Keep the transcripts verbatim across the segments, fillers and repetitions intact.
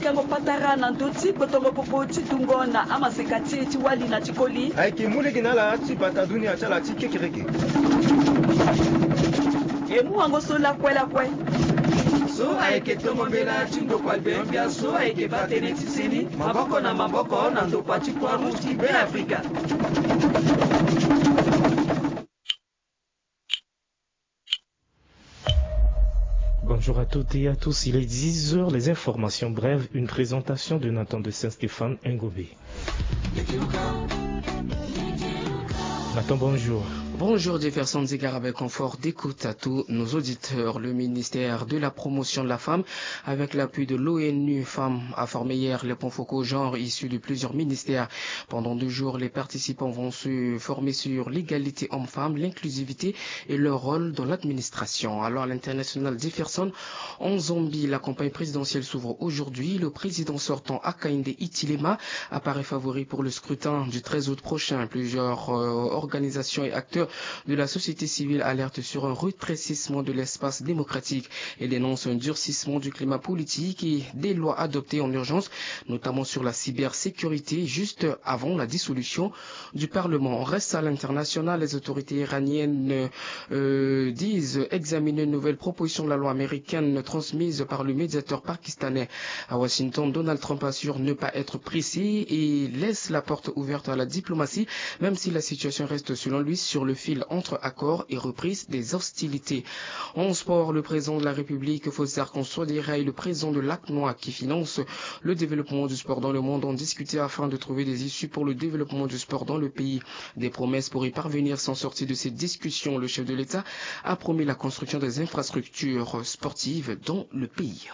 pikango patarana ndoti botongo popo titungona ama sekati tiwali na tikoli aiki mule ginala ti bataduni achala ti kekereke emu wango sola kwela kwe so aike tomombela tindokwa bembia so aike batene tisini maboko na maboko na ndokwa tikwaru tibe Afrika. Bonjour à toutes et à tous, il est dix heures, les informations brèves, une présentation de Nathan de Saint-Stéphane Ngobé. Nathan, bonjour. Bonjour Jefferson Zigar avec confort d'écoute à tous nos auditeurs. Le ministère de la promotion de la femme, avec l'appui de l'ONU Femmes, a formé hier les points focaux genre issus de plusieurs ministères. Pendant deux jours, les participants vont se former sur l'égalité homme-femme, l'inclusivité et leur rôle dans l'administration. Alors à l'international Jefferson, en Zambie, la campagne présidentielle s'ouvre aujourd'hui. Le président sortant Hakainde Hichilema apparaît favori pour le scrutin du treize août prochain. Plusieurs euh, organisations et acteurs de la société civile alerte sur un rétrécissement de l'espace démocratique et dénonce un durcissement du climat politique et des lois adoptées en urgence, notamment sur la cybersécurité, juste avant la dissolution du Parlement. On reste à l'international, les autorités iraniennes euh, disent examiner une nouvelle proposition de la loi américaine transmise par le médiateur pakistanais. À Washington, Donald Trump assure ne pas être pressé et laisse la porte ouverte à la diplomatie, même si la situation reste selon lui sur le fil entre accords et reprise des hostilités. En sport, le président de la République, Faustin Archange-Touadéra, et le président de l'A C N O A qui finance le développement du sport dans le monde ont discuté afin de trouver des issues pour le développement du sport dans le pays. Des promesses pour y parvenir sont sorties de ces discussions. Le chef de l'État a promis la construction des infrastructures sportives dans le pays.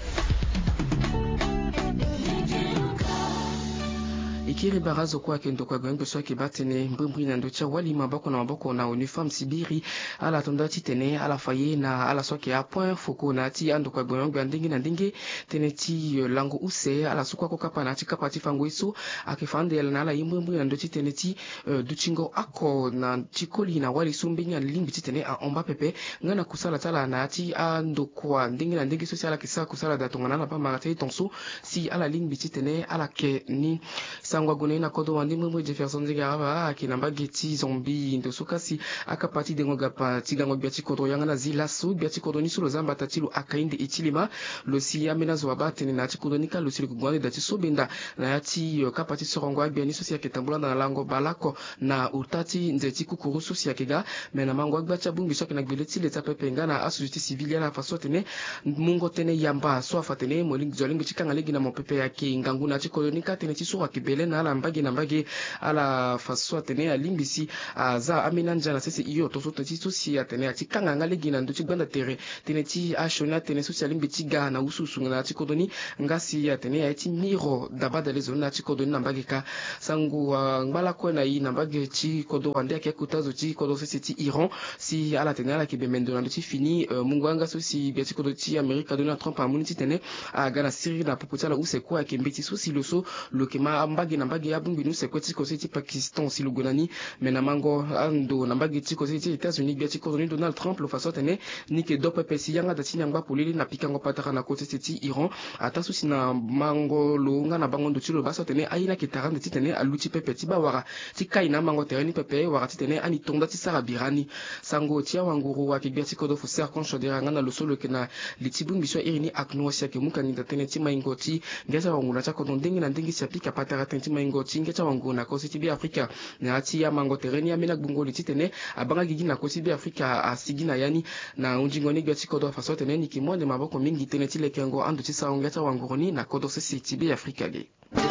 Ikiri barazo kwa kendo kwa gwengo soa kibatene mbumbi na ndocha wali maboko na maboko na uniform sibiri ala tonda titene ala faye na ala soa kia point foko na ti ando kwa gwengo ndingi na ndingi tene ti uh, lango use ala sukwa ko kapa na ti kapa ti fango iso akifande na ala imbumbi na ndochi tene ti uh, duchingo ako na chikoli na wali sumbi nya limbi titene a omba pepe ngana kusala tala na ti ando kwa ndingi na ndingi so ala kisa kusala datongana na pa magate tonso si ala limbi titene ala ke ni sangwa gune na kodo wandi mwe Jefferson Zigaraba akinamba geti zombi ndo sukasi akapati dengo gapa tigango biati kodo yanga na zila su biati kodo ni sulo zamba tatilu Hakainde Hichilema lo si amena zo abate na ti kodo nika lo si kugwande dati sobenda na yati kapati sorongo abia ni sosi yaketambula na lango balako na utati nzeti kukuru sosi yakega mena mango agbacha bumbi soki na gbeleti leta pepenga na asujiti civile na faso tene mungo tene yamba so afatene molingi zolingo chikanga legi na mopepe yake ngangu na ti kodo nika tene ti so akibele na ala mbagi na mbagi ala faso atene alimbisi aza aminanja na sese iyo to so toti so si atene atikanga ngalegi na ndochi gbanda tere tene ti ashona tene so si alimbi tiga na ususu na tikodoni ngasi atene ya ti miro dabada lezo na tikodoni na mbagi ka sangu uh, ngala ko na yi na mbagi ti kodo wande ke kutazo ti kodo sese ti Iran si ala tene ala ke bemendo na ti fini uh, mungwanga so si beti kodo ti Amerika Donald Trump amuni ti tene aga na Syrie na popota la use ko ke mbeti so si loso lokema mbagi na mbagi ya bumbi nu se kweti ko seti Pakistan si lugonani mena mango ando na mbagi ti ko seti États-Unis biati ko ni Donald Trump lo faso tene ni ke dope pesi yanga dati nyangba polili na pikango pataka na kote seti Iran ata so si na mango lo nga na bango ndo ti lo baso tene ayina ke tarande ti tene aluti pepe ti ba wara ti kai na mango tereni pepe wara ti tene ani tonda ti sara birani sango ti wanguru wa ke biati ko do fo ser kon shodera nga na lo solo ke na litibum biso irini akno sia ke mukani da tene ti maingo ti ngesa wanguna cha ko ndingi na ndingi sia pika pataka tene ti maingo ti ngeta wangu na kosi tibi Afrika na ati ya mango tereni ya mina gbungoli titene abanga gigi na kosi bi Afrika asigi na yani na unjingoni gati kodo faso tene ni kimonde maboko mingi tene ti lekengo ando ti sa ngeta wanguroni na kodo sisi tibi Afrika ge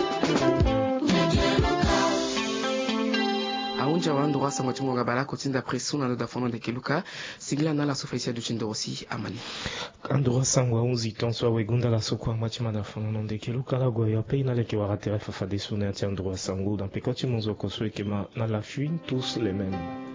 aunja wandu wasa ngotingo ngabala kotinda presuna ndo dafono de keluka sigila na la sofaisia du chindo aussi amani andura sangwa unzi tonso wegunda la sokwa machima dafono no de keluka la goya pe na le ke waratere fa fa desuna ti andura sangu dans pekoti monzo koso ke ma na la fuite tous les mêmes.